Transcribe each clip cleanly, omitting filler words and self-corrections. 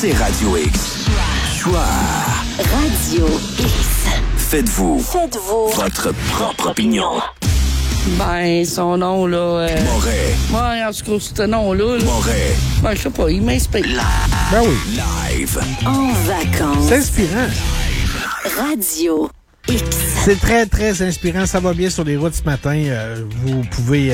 c'est Radio X. Choix. Radio X. Faites-vous votre propre opinion. Ben, son nom, là... Moret. Ouais, en tout cas, ce nom-là... Moret. Ben, je sais pas, il m'inspire. Ben oui. Live. En vacances. C'est inspirant. Radio X. C'est très, très inspirant. Ça va bien sur les routes ce matin. Vous pouvez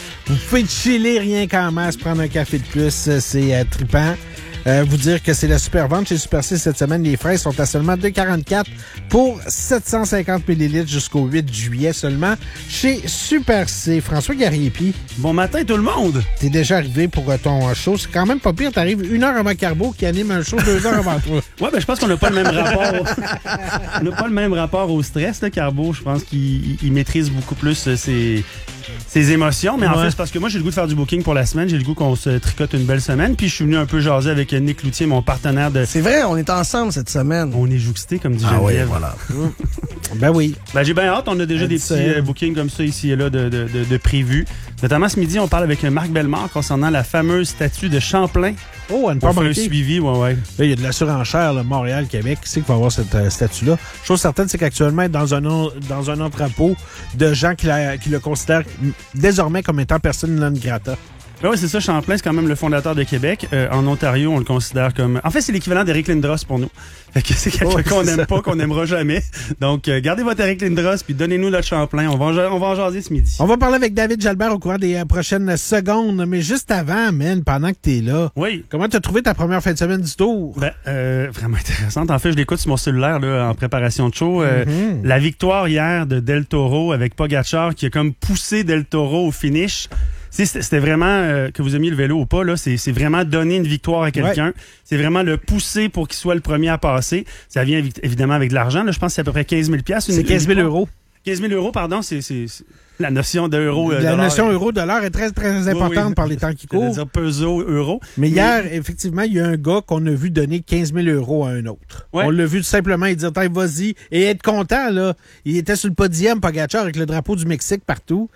chiller rien qu'en masse, prendre un café de plus. C'est trippant. Vous dire que c'est la super vente chez Super C cette semaine. Les fraises sont à seulement 2,44 pour 750 ml jusqu'au 8 juillet seulement chez Super C. François Gariepi. Bon matin tout le monde! T'es déjà arrivé pour ton show. C'est quand même pas pire. T'arrives 1 heure avant Carbo qui anime un show 2 heures avant toi. Ouais, ben je pense qu'on n'a pas le même rapport. On n'a pas le même rapport au stress, là, Carbo. Je pense qu'il maîtrise beaucoup plus ses émotions. Mais en fait, c'est parce que moi, j'ai le goût de faire du booking pour la semaine. J'ai le goût qu'on se tricote une belle semaine. Puis je suis venu un peu jaser avec Nick Loutier, mon partenaire de... C'est vrai, on est ensemble cette semaine. On est jouxté, comme dit Ah oui, Geneviève. voilà. Ben oui. Ben, j'ai bien hâte. On a déjà des petits bookings comme ça ici et là de prévus. Notamment ce midi, on parle avec Marc Bellemare concernant la fameuse statue de Champlain. Oh, une On part fait un suivi, ouais. Là, il y a de la surenchère, là, Montréal, Québec. Qui c'est qu'il va avoir cette statue-là? Chose certaine, c'est qu'actuellement, elle est dans un entrepôt de gens qui le considèrent désormais comme étant personne non grata. Ben oui, c'est ça. Champlain, c'est quand même le fondateur de Québec. En Ontario, on le considère comme... En fait, c'est l'équivalent d'Éric Lindros pour nous. Fait que c'est quelqu'un qu'on n'aime pas, qu'on n'aimera jamais. Donc, gardez votre Éric Lindros puis donnez-nous notre Champlain. On va en jaser ce midi. On va parler avec David Jalbert au cours des prochaines secondes. Mais juste avant, pendant que t'es là, oui. Comment t'as trouvé ta première fin de semaine du tour? Ben, vraiment intéressante. En fait, je l'écoute sur mon cellulaire là, en préparation de show. La victoire hier de Del Toro avec Pogacar qui a comme poussé Del Toro au finish. C'était vraiment, que vous aimiez le vélo ou pas, là, c'est vraiment donner une victoire à quelqu'un. Ouais. C'est vraiment le pousser pour qu'il soit le premier à passer. Ça vient évidemment avec de l'argent. Là, je pense que c'est à peu près 15 000 $. C'est 15 000 €. 15 000 €, pardon, c'est la notion d'euro. La notion euro-dollar est très, très importante par les temps qui courent. C'est-à-dire peso, euro. Mais hier, effectivement, il y a un gars qu'on a vu donner 15 000 € à un autre. Ouais. On l'a vu tout simplement dire, vas-y, et être content, là. Il était sur le podium, Pogacar, avec le drapeau du Mexique partout.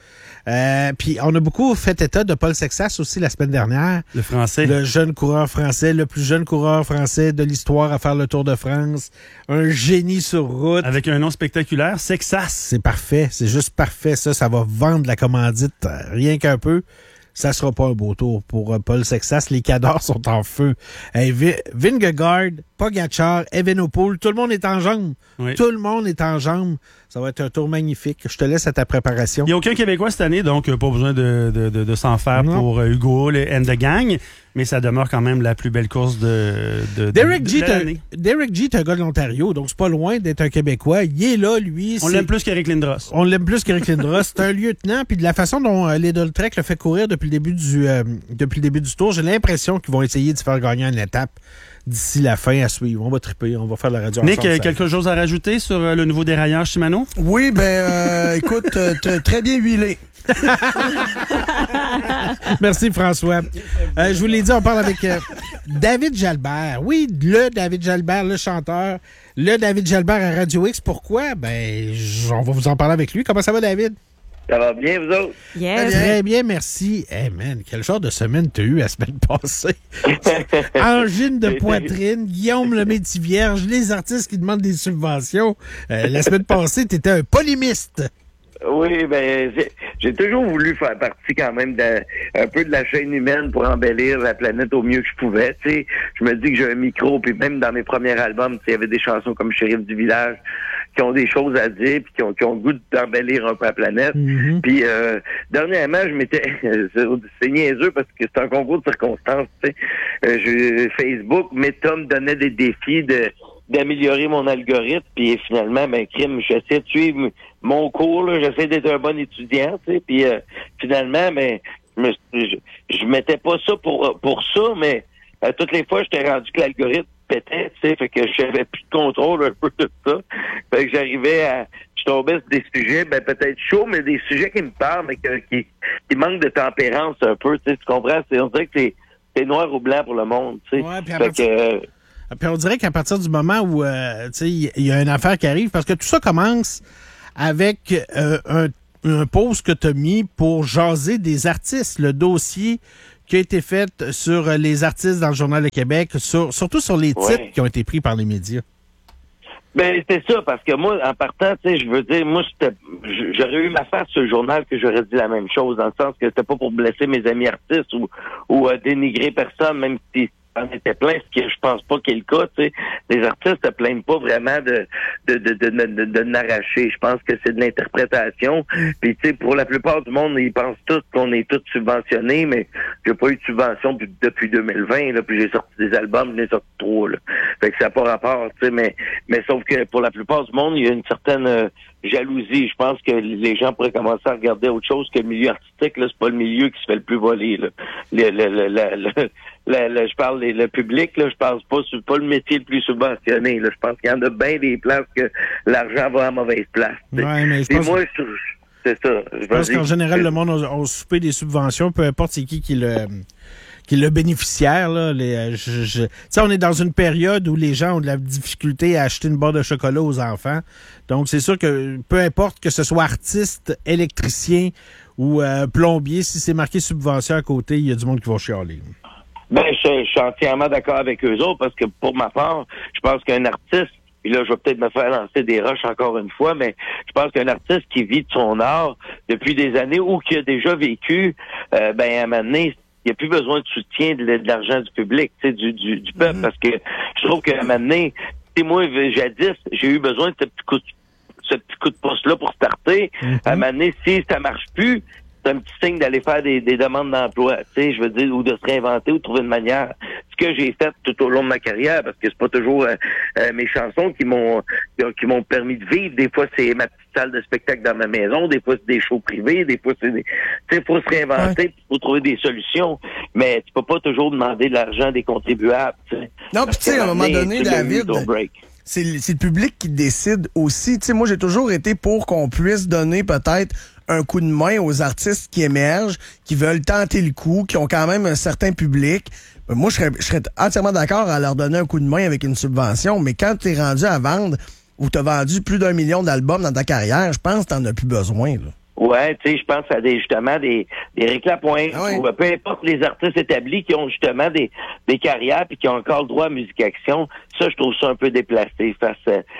Puis on a beaucoup fait état de Paul Sexas aussi la semaine dernière. Le français. Le jeune coureur français, le plus jeune coureur français de l'histoire à faire le Tour de France. Un génie sur route. Avec un nom spectaculaire, Sexas. C'est parfait, c'est juste parfait ça. Ça va vendre la commandite rien qu'un peu. Ça sera pas un beau tour pour Paul Sexas. Les cadors sont en feu. Hey, Vingegaard, Pogacar, Evenepoel, tout le monde est en jambes. Oui. Tout le monde est en jambes. Ça va être un tour magnifique. Je te laisse à ta préparation. Il n'y a aucun Québécois cette année, donc pas besoin de s'en faire pour Hugo and the gang. Mais ça demeure quand même la plus belle course de l'année. Derek Jeet est un gars de l'Ontario, donc c'est pas loin d'être un Québécois. Il est là, lui. On l'aime plus qu'Éric Lindros. On l'aime plus qu'Éric Lindros. C'est un lieutenant, puis de la façon dont Lidl Trek le fait courir depuis le début du tour, j'ai l'impression qu'ils vont essayer de faire gagner une étape d'ici la fin à suivre. On va triper, on va faire la radio ensemble. Nick, quelque chose à rajouter sur le nouveau dérailleur Shimano? Oui, écoute, très bien huilé. Merci François. Je vous l'ai dit, on parle avec David Jalbert. Oui, le David Jalbert, le chanteur. Le David Jalbert à Radio X. Pourquoi? On va vous en parler avec lui. Comment ça va, David? Ça va bien, vous autres? Yes. Très bien, merci. Hey man, quel genre de semaine t'as eu la semaine passée? Angine de poitrine, Guillaume le Métis Vierge, les artistes qui demandent des subventions. La semaine passée, t'étais un polémiste. Oui, j'ai toujours voulu faire partie quand même un peu de la chaîne humaine pour embellir la planète au mieux que je pouvais. Tu sais, je me dis que j'ai un micro, puis même dans mes premiers albums, il y avait des chansons comme Shérif du village qui ont des choses à dire, puis qui ont le goût d'embellir un peu la planète. Mm-hmm. Puis dernièrement, je m'étais c'est niaiseux parce que c'est un concours de circonstances. Tu sais, Facebook, Meta me donnait des défis d'améliorer mon algorithme, puis finalement, crime, j'essaie de suivre mon cours, là, j'essaie d'être un bon étudiant, tu sais, puis finalement, je mettais pas ça pour ça, mais toutes les fois, j'étais rendu que l'algorithme pétait, tu sais, fait que j'avais plus de contrôle un peu de ça, fait que je tombais sur des sujets, peut-être chauds, mais des sujets qui me parlent, mais qui manquent de tempérance un peu, tu sais, tu comprends? On dirait que c'est noir ou blanc pour le monde, tu sais. Ouais, puis on dirait qu'à partir du moment où il y a une affaire qui arrive, parce que tout ça commence avec un post que tu as mis pour jaser des artistes, le dossier qui a été faite sur les artistes dans le Journal de Québec, surtout sur les titres qui ont été pris par les médias. Ben, c'est ça, parce que moi, en partant, tu sais, je veux dire, moi, j'aurais eu ma face sur le journal que j'aurais dit la même chose, dans le sens que c'était pas pour blesser mes amis artistes ou dénigrer personne, même si en était plein, ce qui je pense pas qu'il y ait le cas, tu sais. Les artistes se plaignent pas vraiment de n'arracher. Je pense que c'est de l'interprétation. Puis tu sais, pour la plupart du monde, ils pensent tous qu'on est tous subventionnés, mais j'ai pas eu de subvention depuis 2020, là, puis j'ai sorti des albums, j'en ai sorti 3, là. Fait que ça n'a pas rapport, tu sais, mais sauf que pour la plupart du monde, il y a une certaine jalousie. Je pense que les gens pourraient commencer à regarder autre chose que le milieu artistique, là, c'est pas le milieu qui se fait le plus voler, là. Je parle le public, là, je pense pas le métier le plus subventionné, là. Je pense qu'il y en a bien des places que l'argent va à mauvaise place. Ouais, mais c'est ça. Je pense qu'en général, le monde a soupé des subventions, peu importe c'est qui est le bénéficiaire, là. Tu sais, on est dans une période où les gens ont de la difficulté à acheter une barre de chocolat aux enfants. Donc, c'est sûr que peu importe que ce soit artiste, électricien ou plombier, si c'est marqué subvention à côté, il y a du monde qui va chialer. Ben, je suis entièrement d'accord avec eux autres parce que pour ma part, je pense qu'un artiste, puis là, je vais peut-être me faire lancer des roches encore une fois, mais je pense qu'un artiste qui vit de son art depuis des années ou qui a déjà vécu, à un moment donné, il n'y a plus besoin de soutien de l'argent du public, tu sais, du peuple, parce que je trouve qu'à un moment donné, tu sais, moi, jadis, j'ai eu besoin de ce petit coup de pouce-là pour starter. À un moment donné, si ça marche plus, c'est un petit signe d'aller faire des demandes d'emploi, tu sais, je veux dire, ou de se réinventer ou de trouver une manière. Ce que j'ai fait tout au long de ma carrière, parce que c'est pas toujours mes chansons qui m'ont permis de vivre. Des fois, c'est ma petite salle de spectacle dans ma maison, des fois, c'est des shows privés, des fois, c'est des... Tu sais, faut se réinventer, faut trouver des solutions, mais tu peux pas toujours demander de l'argent des contribuables, tu sais. Non, puis tu sais, à un moment donné, David, c'est le public qui décide aussi. Tu sais, moi, j'ai toujours été pour qu'on puisse donner peut-être un coup de main aux artistes qui émergent, qui veulent tenter le coup, qui ont quand même un certain public. Moi, je serais entièrement d'accord à leur donner un coup de main avec une subvention, mais quand tu es rendu à vendre ou tu as vendu plus d'1 million d'albums dans ta carrière, je pense que tu n'en as plus besoin, là. Ouais, tu sais, je pense à des réclapoints, ou peu importe les artistes établis qui ont justement des carrières puis qui ont encore le droit à Musique Action. Ça, je trouve ça un peu déplacé face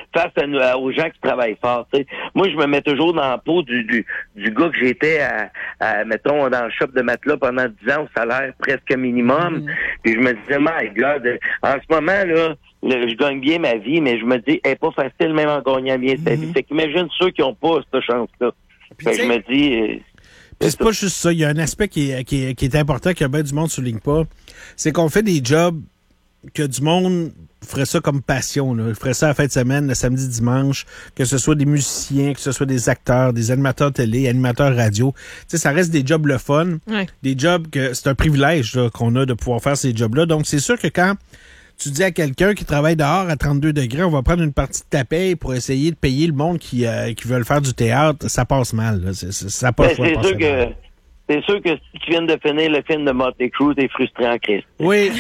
aux gens qui travaillent fort. Tu sais, moi, je me mets toujours dans la peau du gars que j'étais à mettons dans le shop de matelas pendant 10 ans au salaire presque minimum. Puis je me disais, my God, en ce moment là. Je gagne bien ma vie, mais je me dis, elle est pas facile même en gagnant bien sa vie. Fait qu'imagine ceux qui n'ont pas cette chance-là. Fait que je me dis... c'est pas juste ça. Il y a un aspect qui est important que ben du monde souligne pas. C'est qu'on fait des jobs que du monde ferait ça comme passion, là. Ferait ça à la fin de semaine, le samedi, dimanche, que ce soit des musiciens, que ce soit des acteurs, des animateurs télé, animateurs radio. Tu sais, ça reste des jobs le fun. Ouais. Des jobs que c'est un privilège là, qu'on a de pouvoir faire ces jobs-là. Donc, c'est sûr que quand tu dis à quelqu'un qui travaille dehors à 32 degrés, on va prendre une partie de ta paye pour essayer de payer le monde qui veulent faire du théâtre, ça passe mal. Là. Ça n'a pas le choix de passer mal. C'est sûr que si tu viens de finir le film de Motley Crue, t'es frustré en Christ. Oui,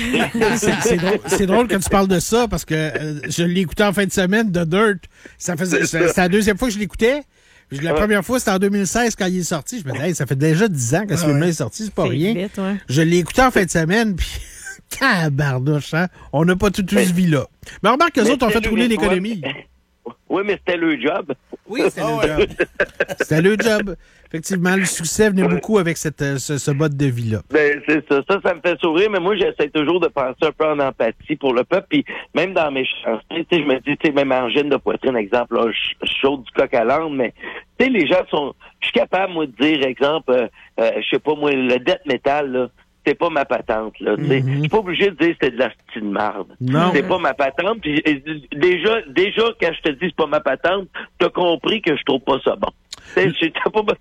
c'est drôle que tu parles de ça parce que je l'ai écouté en fin de semaine, The Dirt. C'est la deuxième fois que je l'écoutais. La première fois, c'était en 2016 quand il est sorti. Je me disais, hey, ça fait déjà 10 ans que ce film-là est sorti, c'est pas rien. Vite, ouais. Je l'ai écouté en fin de semaine, puis tabarnouche, hein? On n'a pas toute cette vie-là. Mais remarque qu'eux autres ont fait rouler l'économie. Oui, mais c'était le job. Oui, c'était le job. C'était le job. Effectivement, le succès venait beaucoup avec ce mode de vie-là. Ben, c'est ça. Ça me fait sourire, mais moi, j'essaie toujours de penser un peu en empathie pour le peuple. Puis même dans mes chansons, tu sais, je me dis, tu sais, même angine de poitrine, exemple, là, je chaude du coq à l'âne, mais tu sais, les gens sont... Je suis capable, moi, de dire, exemple, je sais pas, moi, le death metal, là, c'est pas ma patente, là, tu sais. Je suis pas obligé de dire que c'est de la style marde. Non. C'est pas ma patente. Puis déjà, quand je te dis c'est pas ma patente, t'as compris que je trouve pas ça bon. J'ai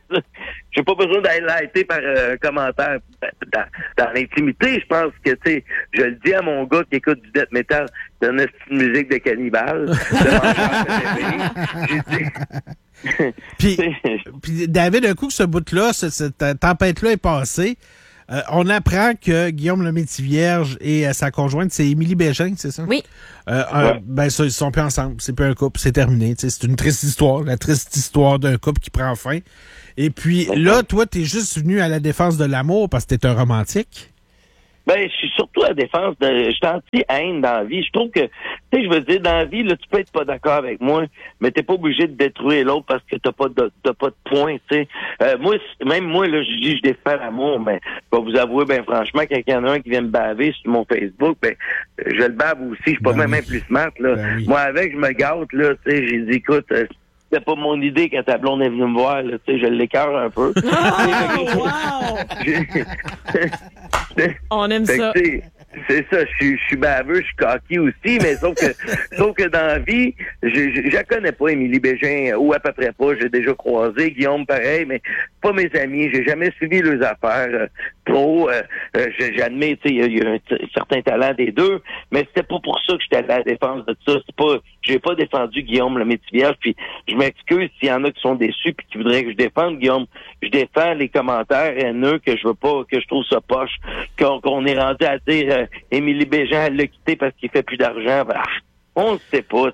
pas besoin d'highlighter par commentaire dans l'intimité. Je pense que, tu sais, je le dis à mon gars qui écoute du death metal, c'est une musique de cannibale. Puis David, un coup que ce bout-là, cette tempête-là est passée, on apprend que Guillaume Lemaitre-Vierge et sa conjointe, c'est Émilie Bégin, c'est ça? Oui. Ben ça, ils sont plus ensemble. C'est plus un couple, c'est terminé. T'sais, c'est une triste histoire, la triste histoire d'un couple qui prend fin. Et puis là, toi, t'es juste venu à la défense de l'amour parce que t'es un romantique. Ben, je suis surtout à la défense je suis anti-haine dans la vie. Je trouve que, tu sais, je veux dire, dans la vie, là, tu peux être pas d'accord avec moi, mais t'es pas obligé de détruire l'autre parce que t'as pas de point, tu sais. Même moi, là, je dis, je défends l'amour, mais je vais vous avouer, ben, franchement, quand il y en a un qui vient me baver sur mon Facebook, ben, je le bave aussi. Je suis pas même plus smart, là. Oui. Moi, avec, je me gâte, là, tu sais, j'ai dit, écoute, c'était pas mon idée quand ta blonde est venue me voir, là, tu sais, je l'écœure un peu. On aime ça. C'est ça, je suis baveux, je suis coquille aussi, mais sauf que dans la vie, je la connais pas, Émilie Bégin, ou à peu près pas, j'ai déjà croisé, Guillaume pareil, mais pas mes amis, j'ai jamais suivi leurs affaires trop, j'admets, tu sais, il y a un certain talent des deux, mais c'était pas pour ça que j'étais à la défense de ça, j'ai pas défendu Guillaume le Métivierge, puis je m'excuse s'il y en a qui sont déçus puis qui voudraient que je défende Guillaume, je défends les commentaires haineux que je veux pas, que je trouve ça poche, qu'on est rendu à dire Émilie Bégin, elle l'a quitté parce qu'il fait plus d'argent. Ben, on ne sait pas.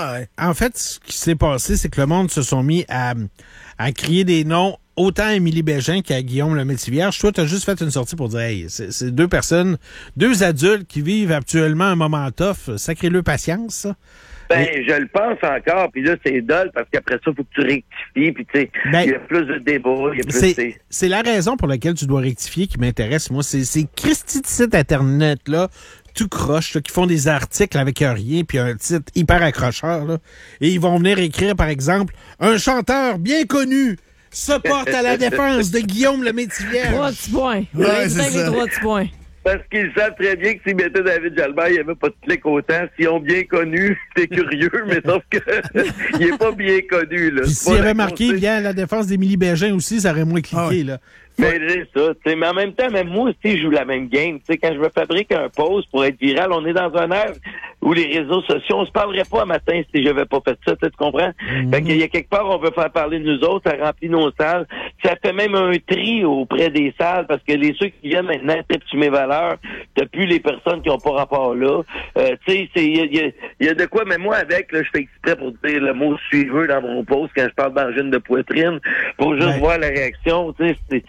En fait, ce qui s'est passé, c'est que le monde se sont mis à crier des noms autant à Émilie Bégin qu'à Guillaume le Métivierge. Toi, tu as juste fait une sortie pour dire, hey, c'est deux personnes, deux adultes qui vivent actuellement un moment tough. Sacrez-le patience, ça. Ben, je le pense encore, puis là, c'est dole, parce qu'après ça, il faut que tu rectifies, puis tu sais, il y a plus de débats, il y a plus c'est la raison pour laquelle tu dois rectifier qui m'intéresse, moi. C'est Christy de site Internet, là, tout croche, là, qui font des articles avec rien, puis un titre hyper accrocheur, là. Et ils vont venir écrire, par exemple, un chanteur bien connu se porte à la défense de Guillaume le Métivierge. 3 petits points. Ouais, c'est ça. 3 petits points. Parce qu'ils savent très bien que s'ils mettaient David Jalbert, il n'y avait pas de clic autant. S'ils ont bien connu, c'est curieux, mais sauf que il n'est pas bien connu. Là. Puis s'il avait marqué bien la défense d'Émilie Bégin aussi, ça aurait moins cliqué. Là. Mais c'est ça. Mais en même temps, même moi aussi, je joue la même game. T'sais, quand je me fabrique un post pour être viral, on est dans un ère où les réseaux sociaux, on se parlerait pas un matin si j'avais pas fait ça, tu comprends? Fait qu'il y a quelque part, on veut faire parler de nous autres, ça remplit nos salles. Ça fait même un tri auprès des salles, parce que ceux qui viennent maintenant tripent sur mes valeurs, t'as plus les personnes qui ont pas rapport là. Tu sais, il y a de quoi, mais moi avec, là, je fais exprès pour dire le mot suiveux dans mon post quand je parle d'angine de poitrine, pour juste voir la réaction, tu sais,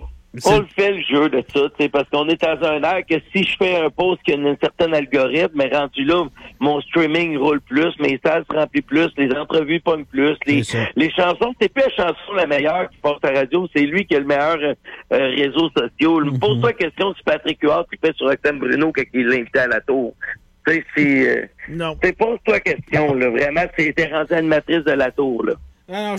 on le fait le jeu de ça, tu sais, parce qu'on est dans un air que si je fais un post qui a un certain algorithme, mais rendu là, mon streaming roule plus, mes salles se remplissent plus, les entrevues pognent plus, les chansons, c'est plus la chanson la meilleure qui porte à la radio, c'est lui qui a le meilleur réseau social. Pose-toi la question si Patrick Huard qui fait sur Roxane Bruno quand il l'invitait à la tour. Tu sais, c'est pose-toi la question, là, vraiment, t'es rendu animatrice de la tour, là. Non,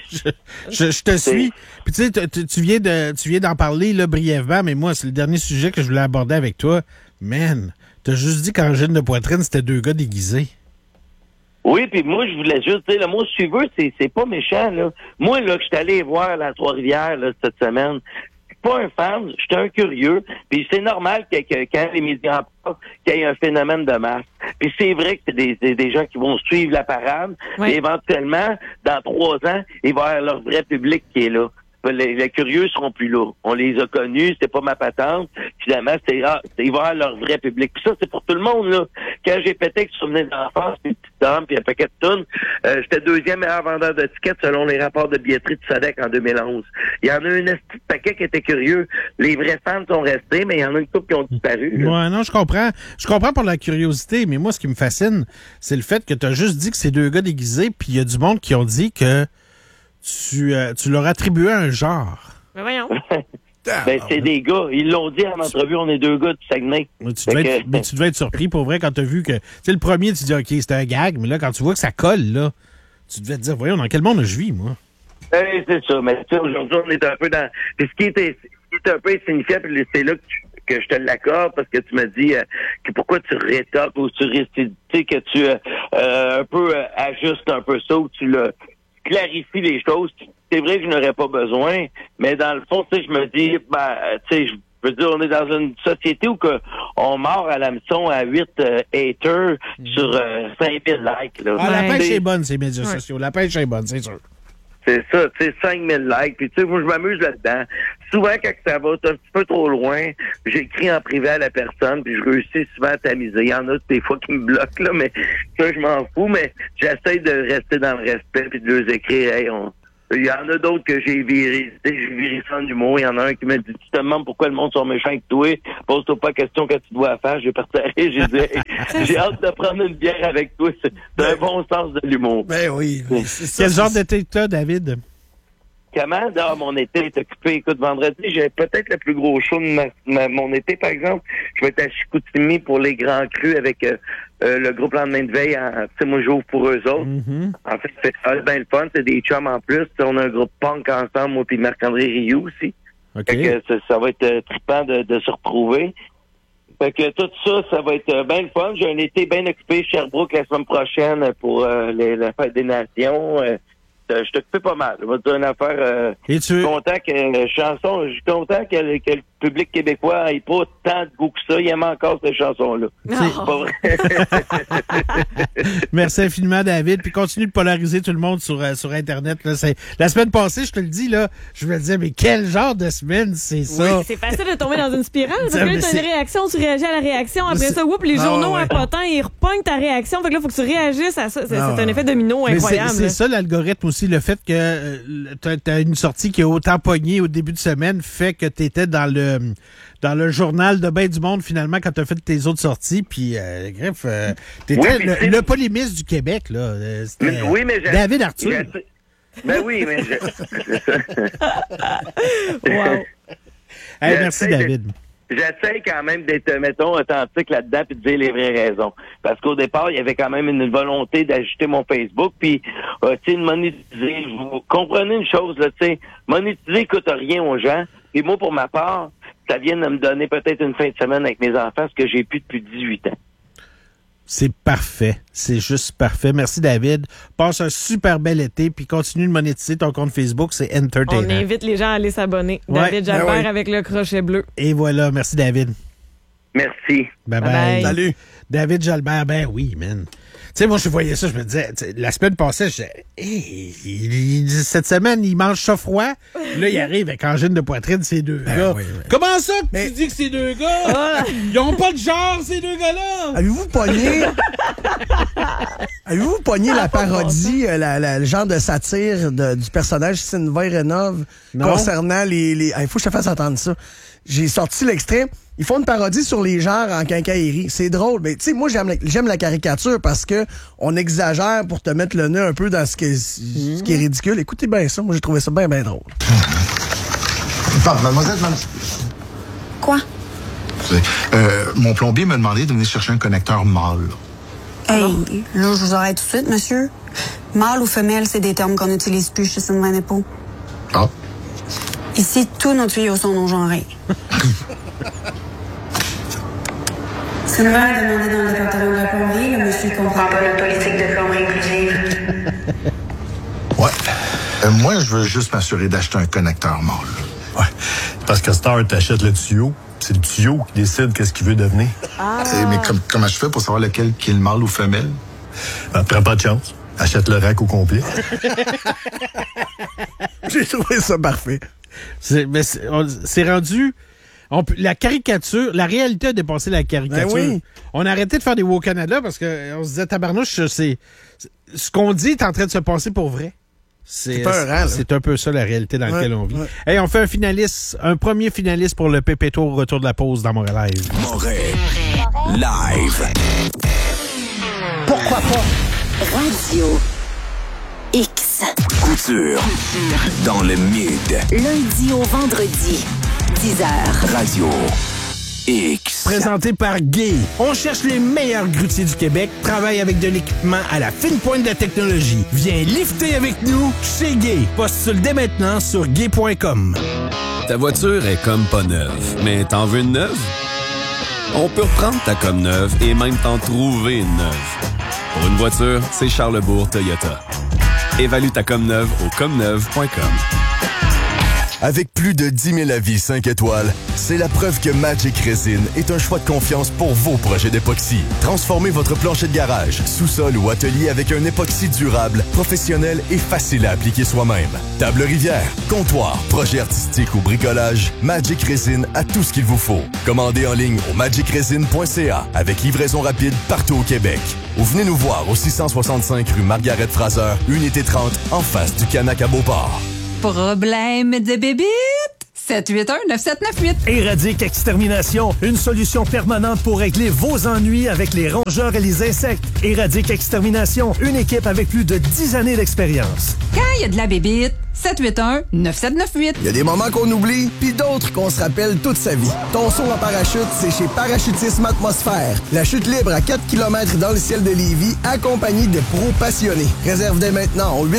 je te suis. Puis tu sais, tu viens d'en parler là, brièvement, mais moi, c'est le dernier sujet que je voulais aborder avec toi. Man, t'as juste dit qu'angine de poitrine, c'était deux gars déguisés. Oui, puis moi, je voulais juste dire, le mot suiveux, c'est pas méchant, là. Moi, là, que je suis allé voir la Trois-Rivières, là, cette semaine, pas un fan, j'étais un curieux, puis c'est normal que quand les médias en parlent, qu'il y ait un phénomène de masse. Puis c'est vrai que c'est des gens qui vont suivre la parade, et éventuellement, dans 3 ans, il va y avoir leur vrai public qui est là. Les curieux seront plus là. On les a connus, c'était pas ma patente. Finalement, il va y avoir leur vrai public. Puis ça, c'est pour tout le monde, là. Quand j'ai pété que je souvenais d'enfance, puis une petite dame, puis un paquet de tonnes, j'étais 2e meilleur vendeur de tickets selon les rapports de billetterie de Sodec en 2011. Il y en a un petit paquet qui était curieux. Les vrais fans sont restés, mais il y en a une couple qui ont disparu. Là. Ouais, non, je comprends. Je comprends pour la curiosité, mais moi, ce qui me fascine, c'est le fait que tu as juste dit que c'est deux gars déguisés, puis il y a du monde qui ont dit que tu leur attribuais un genre. Mais voyons. Ben, c'est des gars. Ils l'ont dit en entrevue, on est 2 gars du Saguenay. Mais tu devais être surpris, pour vrai, quand t'as vu que... Tu sais, le premier, tu dis, OK, c'était un gag, mais là, quand tu vois que ça colle, là, tu devais te dire, voyons, dans quel monde je vis, moi? C'est ça. Mais tu sais, aujourd'hui, on est un peu dans... Puis ce qui est un peu insignifiant, puis c'est là que je te l'accorde, parce que tu m'as dit que pourquoi tu rétorques ou tu sais, que tu un peu ajustes un peu ça, ou tu le... clarifie les choses. C'est vrai que je n'aurais pas besoin, mais dans le fond, tu sais, je me dis, tu sais, je veux dire, on est dans une société où on mord à l'hameçon à 8 haters sur 5000 likes. Là. La pêche est bonne, ces médias sociaux. La pêche est bonne, c'est sûr. C'est ça, tu sais, 5000 likes. Puis tu sais, moi, je m'amuse là-dedans. Souvent, quand ça va un petit peu trop loin, j'écris en privé à la personne, puis je réussis souvent à tamiser. Il y en a des fois qui me bloquent, là, mais ça, je m'en fous. Mais j'essaie de rester dans le respect, puis de leur écrire, hey, Il y en a d'autres que j'ai viré. Tu sais, j'ai viré ça en humour. Il y en a un qui m'a dit, tu te demandes pourquoi le monde sont méchants avec toi. Pose-toi pas la question que tu dois faire. J'ai parti à rire. J'ai dit, hey, j'ai hâte de prendre une bière avec toi. C'est un bon sens de l'humour. Ben oui. Quel genre d'été que t'as, David? Comment? Ah, mon été est occupé. Écoute, vendredi, j'ai peut-être le plus gros show de mon été, par exemple. Je vais être à Chicoutimi pour les grands crus avec le groupe Lendemain de veille. Tu sais, moi, j'ouvre pour eux autres. En fait, c'est bien le fun. C'est des chums en plus. T'sais, on a un groupe punk ensemble, moi puis Marc-André Rioux aussi. Okay. Fait que ça va être trippant de se retrouver. Fait que tout ça, ça va être bien le fun. J'ai un été bien occupé Sherbrooke la semaine prochaine pour la Fête des Nations. Je suis occupé pas mal. Je vais te dire une affaire. Je suis content je suis content que le public québécois ait pas tant de goût que ça. Il aime encore cette chanson-là. C'est pas vrai. Merci infiniment, David. Puis continue de polariser tout le monde sur Internet. Là. La semaine passée, je te le dis, là, je me disais, mais quel genre de semaine c'est ça? Oui, c'est facile de tomber dans une spirale. Parce que là, tu as une réaction, tu réagis à la réaction. Après ça, les journaux impotents, ils repognent ta réaction. Fait que là, il faut que tu réagisses à ça. C'est un effet domino incroyable. C'est ça l'algorithme aussi. Le fait que t'as une sortie qui est autant pognée au début de semaine fait que t'étais dans le journal de bain du monde, finalement, quand t'as fait tes autres sorties. Puis, bref, t'étais le polémiste du Québec, là. Oui, mais David Arthur. Ben oui, mais Wow. Hey, merci, David. J'essaie quand même d'être, mettons, authentique là-dedans puis de dire les vraies raisons. Parce qu'au départ, il y avait quand même une volonté d'ajouter mon Facebook puis, tu sais, de monétiser. Vous comprenez une chose, là, tu sais, monétiser coûte rien aux gens. Et moi, pour ma part, ça vient de me donner peut-être une fin de semaine avec mes enfants, ce que j'ai plus depuis 18 ans. C'est parfait. C'est juste parfait. Merci, David. Passe un super bel été, puis continue de monétiser ton compte Facebook. C'est entertainant. On invite les gens à aller s'abonner. David Jalbert avec le crochet bleu. Et voilà. Merci, David. Merci. Bye-bye. Salut. David Jalbert, ben oui, man. Tu sais, moi, je voyais ça, je me disais, la semaine passée, je disais, cette semaine, il mange ça froid. Là, il arrive avec angine de poitrine, ces deux gars. Oui. Comment ça que tu dis que ces deux gars, ils ont pas de genre, ces deux gars-là? Avez-vous pogné la parodie, le genre de satire du personnage Sylvain Rénov concernant les... Il faut que je te fasse entendre ça. J'ai sorti l'extrait. Ils font une parodie sur les genres en quincaillerie. C'est drôle. Mais tu sais, moi, j'aime la caricature parce que on exagère pour te mettre le nez un peu dans ce qui est ridicule. Écoutez bien ça. Moi, j'ai trouvé ça bien, bien drôle. Mademoiselle. Quoi? Mon plombier m'a demandé de venir chercher un connecteur mâle. Hey, là, je vous arrête tout de suite, monsieur. Mâle ou femelle, c'est des termes qu'on n'utilise plus chez Sylvain Épaule. Ah. Ici, tous nos tuyaux sont non-genrés. Sylvain a demandé dans le département de la plomberie, le monsieur comprend pas notre politique de plomberie inclusive. Ouais. Moi, je veux juste m'assurer d'acheter un connecteur mâle. Ouais. Parce que Star t'achète le tuyau. C'est le tuyau qui décide qu'est-ce qu'il veut devenir. Mais comment je fais pour savoir lequel qui est le mâle ou femelle? Prends pas de chance. Achète le rack au complet. J'ai trouvé ça parfait. C'est rendu... la caricature, la réalité a dépassé la caricature. Ben oui. On a arrêté de faire des Wow-Canada parce qu'on se disait, tabarnouche, ce qu'on dit est en train de se passer pour vrai. C'est un peu ça la réalité dans laquelle on vit. Ouais. Hey, on fait un premier finaliste pour le Pépé Tour retour de la pause dans Montréal Live. Montréal Live. Pourquoi pas? Radio X. Couture. Dans le mid. Lundi au vendredi, 10h. Radio X. Présenté par Gay. On cherche les meilleurs grutiers du Québec, travaille avec de l'équipement à la fine pointe de la technologie. Viens lifter avec nous chez Gay. Postule dès maintenant sur gay.com. Ta voiture est comme pas neuve, mais t'en veux une neuve? On peut reprendre ta comme neuve et même t'en trouver une neuve. Pour une voiture, c'est Charlesbourg Toyota. Évalue ta comme neuve au comneuve.com. Avec plus de 10 000 avis 5 étoiles, c'est la preuve que Magic Resin est un choix de confiance pour vos projets d'époxy. Transformez votre plancher de garage, sous-sol ou atelier avec un époxy durable, professionnel et facile à appliquer soi-même. Table rivière, comptoir, projet artistique ou bricolage, Magic Resin a tout ce qu'il vous faut. Commandez en ligne au magicresin.ca avec livraison rapide partout au Québec. Ou venez nous voir au 665 rue Margaret-Fraser, unité 30, en face du Canac à Beauport. Problème de bébite? 781-9798. Éradique Extermination, une solution permanente pour régler vos ennuis avec les rongeurs et les insectes. Éradique Extermination, une équipe avec plus de 10 années d'expérience. Quand il y a de la bébite, 781-9798. Il y a des moments qu'on oublie, puis d'autres qu'on se rappelle toute sa vie. Ton saut en parachute, c'est chez Parachutisme Atmosphère. La chute libre à 4 km dans le ciel de Lévis, accompagnée de pros passionnés. Réserve dès maintenant au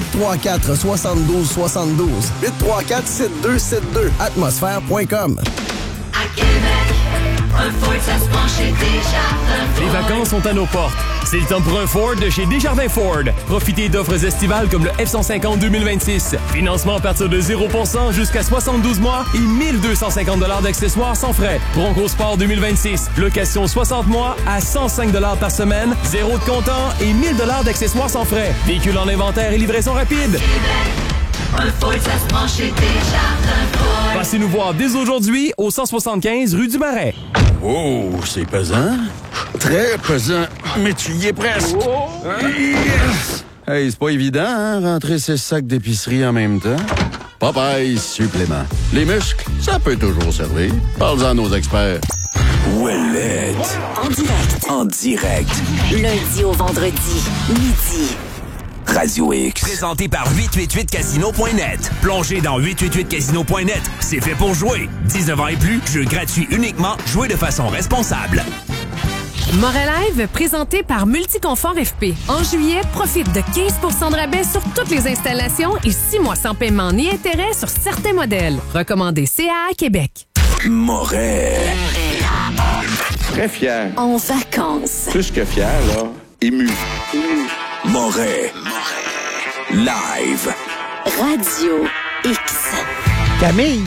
834-7272. 834-7272. Atmosphère.com. À Québec, un Ford, ça se prend chez Desjardins. Les vacances sont à nos portes. C'est le temps pour un Ford de chez Desjardins Ford. Profitez d'offres estivales comme le F-150 2026. Financement à partir de 0% jusqu'à 72 mois et 1250 $ d'accessoires sans frais. Bronco Sport 2026. Location 60 mois à 105 $ par semaine. 0 de comptant et 1000 $ d'accessoires sans frais. Véhicule en inventaire et livraison rapide. Un Ford, ça se prend chez Desjardins Ford. Passez nous voir dès aujourd'hui au 175 rue du Marais. Oh, c'est pesant. Très pesant. Mais tu y es presque. Oh. Yes. Hey, c'est pas évident, hein, rentrer ces sacs d'épicerie en même temps. Popeye supplément. Les muscles, ça peut toujours servir. Parle-en à nos experts. Ouellette. En direct. Lundi au vendredi, midi. Radio X. Présenté par 888casino.net. Plongez dans 888casino.net. C'est fait pour jouer. 19 ans et plus, jeu gratuit uniquement. Jouez de façon responsable. Morelive, présenté par Multiconfort FP. En juillet, profite de 15 % de rabais sur toutes les installations et 6 mois sans paiement ni intérêt sur certains modèles. Recommandé CAA Québec. Moret. Très fier. En vacances. Plus que fier, là. Ému. Moret. Live. Radio X. Camille.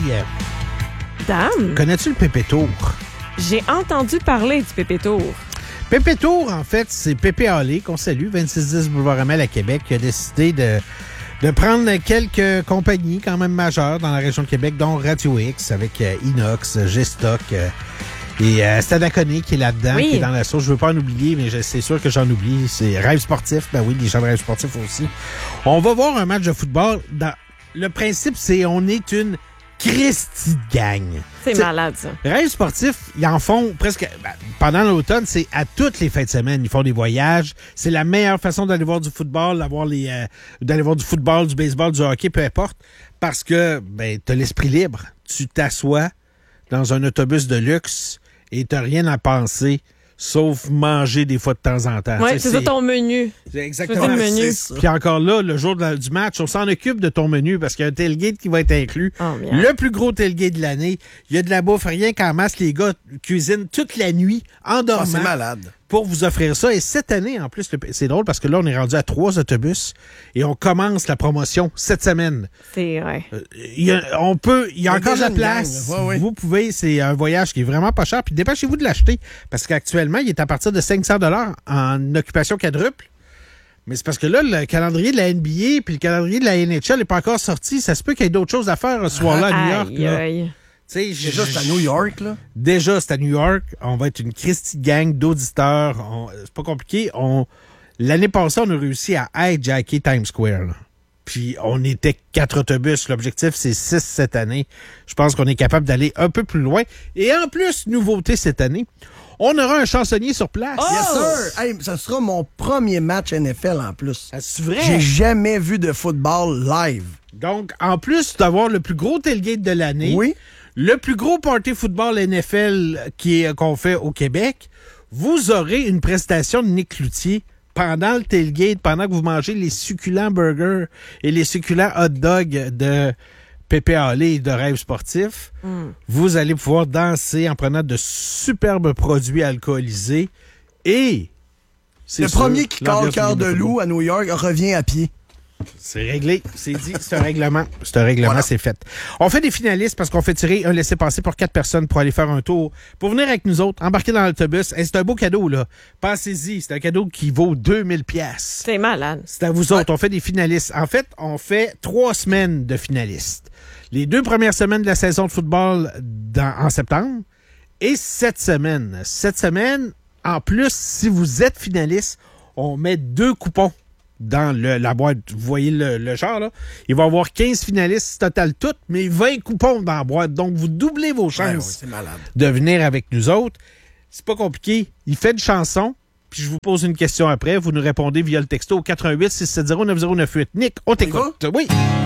Dame. Connais-tu le Pépé Tour? J'ai entendu parler du Pépé Tour. Pépé Tour, en fait, c'est Pépé Allé, qu'on salue, 2610 Boulevard Amel à Québec, qui a décidé de prendre quelques compagnies quand même majeures dans la région de Québec, dont Radio X, avec Inox, G-Stock et Stadacone qui est là-dedans, oui, qui est dans la sauce. Je veux pas en oublier, mais c'est sûr que j'en oublie. C'est Rêve Sportif, ben oui, les gens de Rêve Sportif aussi. On va voir un match de football. Le principe, c'est on est une Christy de gang. C'est malade, ça. Rêve Sportif, ils en font presque... pendant l'automne, c'est à toutes les fins de semaine. Ils font des voyages. C'est la meilleure façon d'aller voir du football, d'aller voir du football, du baseball, du hockey, peu importe. Parce que t'as l'esprit libre. Tu t'assois dans un autobus de luxe et t'as rien à penser sauf manger des fois de temps en temps. Oui, c'est ça ton menu. C'est exactement ça. Puis encore là, le jour du match, on s'en occupe de ton menu parce qu'il y a un tailgate qui va être inclus. Oh, le plus gros tailgate de l'année. Il y a de la bouffe, rien qu'en masse. Les gars cuisinent toute la nuit en dormant. C'est malade. Pour vous offrir ça. Et cette année, en plus, c'est drôle parce que là, on est rendu à 3 autobus et on commence la promotion cette semaine. C'est vrai. Il y a encore de la place. Ouais. Vous pouvez, c'est un voyage qui est vraiment pas cher. Puis dépêchez-vous de l'acheter parce qu'actuellement, il est à partir de 500 $ en occupation quadruple. Mais c'est parce que là, le calendrier de la NBA puis le calendrier de la NHL n'est pas encore sorti. Ça se peut qu'il y ait d'autres choses à faire ce soir-là à New York. Là. Déjà, c'est à New York, là. Déjà, c'est à New York. On va être une Christy gang d'auditeurs. C'est pas compliqué. L'année passée, on a réussi à hijacker Times Square, là. Puis, on était 4 autobus. L'objectif, c'est 6 cette année. Je pense qu'on est capable d'aller un peu plus loin. Et en plus, nouveauté cette année, on aura un chansonnier sur place. Oh! Yes, sir! Hey, ça sera mon premier match NFL en plus. C'est vrai? J'ai jamais vu de football live. Donc, en plus d'avoir le plus gros tailgate de l'année, oui, le plus gros party football NFL qu'on fait au Québec, vous aurez une prestation de Nick Cloutier pendant le tailgate, pendant que vous mangez les succulents burgers et les succulents hot dogs de Pépé Allé et de Rêve Sportif. Vous allez pouvoir danser en prenant de superbes produits alcoolisés et... Le premier qui colle Cœur de Loup à New York revient à pied. C'est réglé, c'est dit, c'est un règlement. C'est un règlement, voilà. C'est fait. On fait des finalistes parce qu'on fait tirer un laissez-passer pour 4 personnes pour aller faire un tour. Pour venir avec nous autres, embarquer dans l'autobus. Hey, c'est un beau cadeau, là. Pensez-y, c'est un cadeau qui vaut 2000 pièces. C'est malade. C'est à vous autres. On fait des finalistes. En fait, on fait 3 semaines de finalistes. Les 2 premières semaines de la saison de football en septembre et 7 semaines. 7 semaines, en plus, si vous êtes finaliste, on met 2 coupons dans la boîte. Vous voyez le genre, là? Il va y avoir 15 finalistes total toutes, mais 20 coupons dans la boîte. Donc, vous doublez vos chances de venir avec nous autres. C'est pas compliqué. Il fait une chanson, puis je vous pose une question après. Vous nous répondez via le texto au 88 670 9098. Nick, on t'écoute. Oui.